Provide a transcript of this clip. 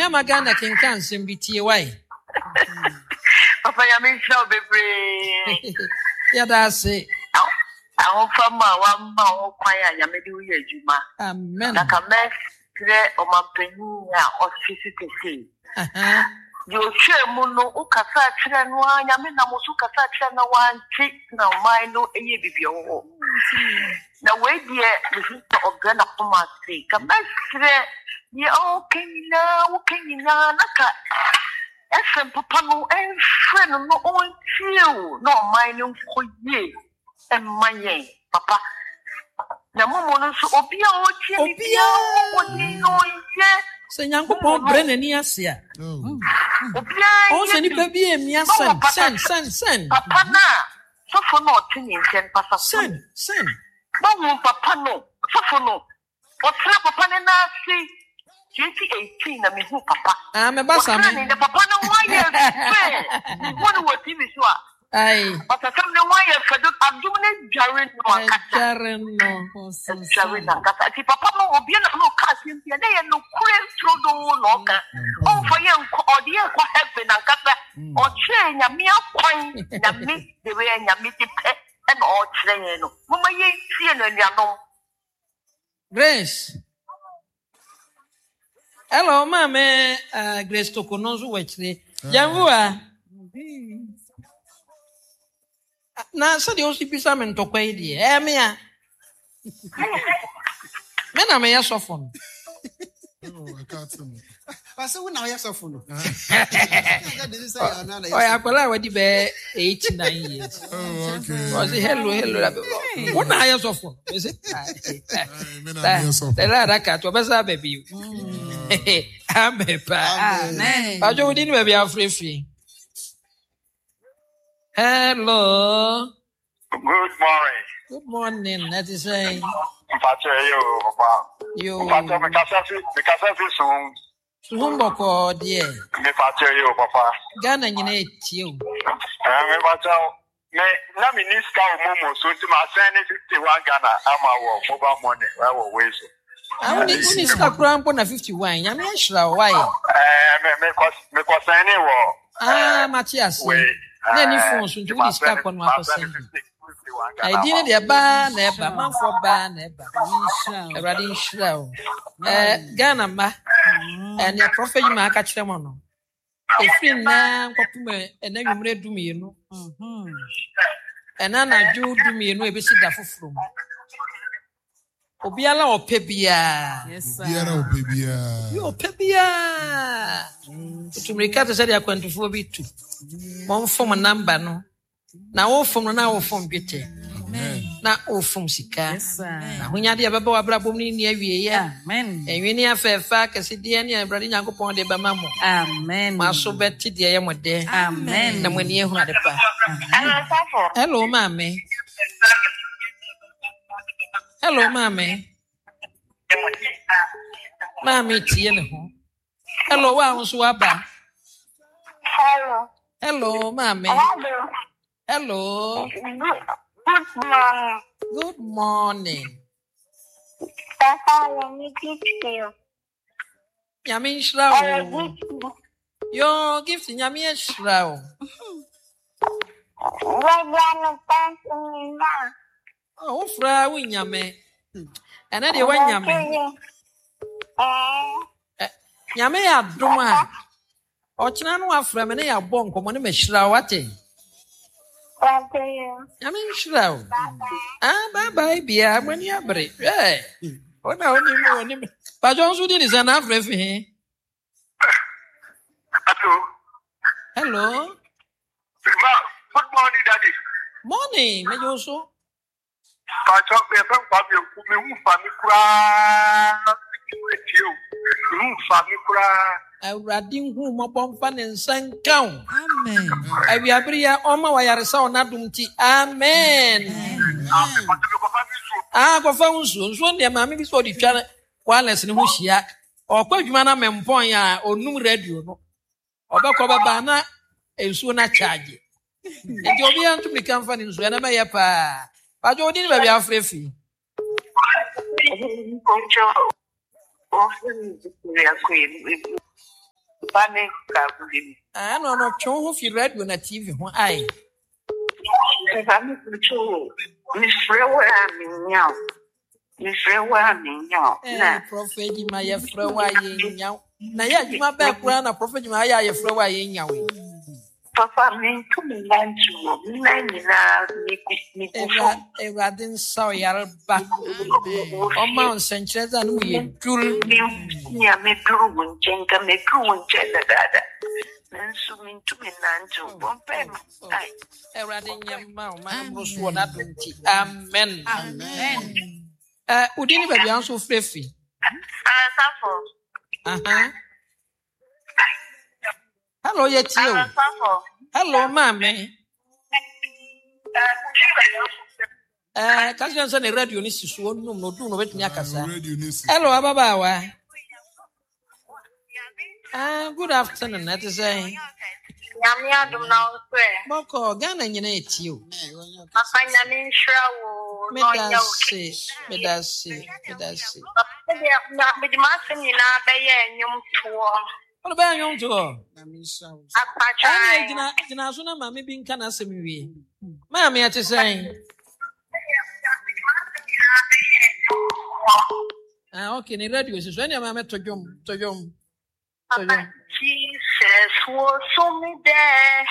Mamma Magana can cancel be TY. Papa, I mean, so baby. Yeah, that's it. I hope from my 1 mile choir, Yamidu Yajuma. Amen. Like a mess, or my penny, or physically. You share Muno, Ukasa, and one, Yamina Musukasa, and one chick, now mine, no, any of your. Now, wait, dear, the sister of Ghana for my sake. A mess, ye all king now, king now, Naka. Esen papa no friend no on chill, no mine for ye. And my papa. Na momo no so obia o tie obia o ni no ye. Se nyanko pon brene ni asia. Obia o se ni pa bi emia sen. Papa na so for no tini nchen papa sen. Bo papa no so for no. O tra papa ne na si 2018 na me hu papa. Me basa me. Na papa no why ye. What was TV so a? Aye. But I come the why for the abdomen jarring no akata. Jarring no. Jarring akata. Ti papa no obi na no ka sim ya na no kure trodo no ka. O for ye o de ye kwa heaven akata. O che nya me akwan na me de we nya me ti pe e na o kire ye no. Mama ye tie no nuanom. Grace. Hello, mama. Grace Tokonozu wechire. Janvua. Na so de osipisa me ntokwa ide. Me a. Me na me yesofo. Oh, I can't tell me. But so now yesofo no. Oh, akwala wadi be 89 years. Oh, okay. Was hello. What na yesofo? Is it? Me na yesofo. The la ka to besa baby. Amen. Amen. Ajo we didn't be afrefi. Hello. Good morning. Good morning. That is saying. You. Sumboko dear. Papa. Ghana nyine etie o. Me na minister momo so ti ma send 51 Ghana ama wo mobile money wa wo we so. Minister Krampo na 51. Nyame ahira why? Me ko send ni wo. Matthias. Na ni phone so nti we start on wa send. I didn't the ba na eba man for ba na eba. Everybody nhira o. Ghana ma. And your prophet ma aka kire mo no. Efin na nkopum enanwumre dumienu. Enana ju dumienu ebesi da foforo. Obiala opebia. Yes sir. Obiara opebia. Yo opebia. Tumrika to say the akwantufo bi tu. Mon form number no. Na wo form no na wo form bete. Na wo form sika. Yes sir. Na hunya de baba wa brabom ni awie ya. Amen. Enwe ni afefa kase de ne abrade nyankopon de bama mo. Amen. Maso beti de ye mo de. Amen. Na mani ehu ade pa. Hello mama. Hello mama. Mama tie ne ho. Hello wa ho so aba. Hello mama. Hello. Good morning. Nyame nhyira wo. Yo gift nyame nhyira wo. Oh, fra wo nyame. Ana de wa nyame. Nyame ya dom a. Ochina no afra me na ya bo nkomo ne mahyira wate. Nyame nhyira wo. Bye bye bia mani abre. Ona oni me. Ba jonsu di ni sana afra fi. Hello. Good morning, Daddy. Morning, me joso. Pacho me fam pa me hu fa mi kura. Hu fa mi kura. Awurade hu mo bomfa ne nsankan. Amen. Awiabria oma wayaresa onadum ti. Amen. Ko fa nso ne ma me bi so di twa wireless ne ho hia. Okwa adwuma na mempon ya onum radio no. Obekọ baba na ensuo na charge. Nti obi antum ni kan fa ni nsuo na ma ye pa. Pajo odi ni ba bia afrefi. Bane Kabuli. I don't know, Chong if you read when a TV. Aye. Bane Kuchu. Miss Frewa Minyao. Miss Frewa Minyao. Prophet Maya Frewa Yin. Na ya juma back run a prophet Maya Frewa Yin. Papa, me to me land to Nina. A radin soyal back on Mount Sanchez and we drew near me, drew Jenka, me drew Jenka. And so mean to me land to one payment. A radin young mount, my Bruce were not empty. Amen. Amen. Would anybody also fluffy? Hello, yet you. Hello, mammy. Cousin Sonny Radio Nissus won't know no do no wet Yakasa. Hello, Ababawa. Good afternoon, that is a Yamia do now swear. Boko, Ghana, you know you. I find a mean shroud. Medasi. Not with the master in our bay and young tour. What about young to go? Apacha. Jinazuna, mammy being can answer me. Mammy, at the saying. Okay, the radio is when I'm at to jump. Jesus was so me there.